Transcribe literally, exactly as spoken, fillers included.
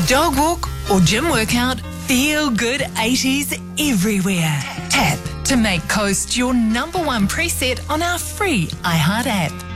Dog walk or gym workout, feel good eighties everywhere. Tap to make Coast your number one preset on our free iHeart app.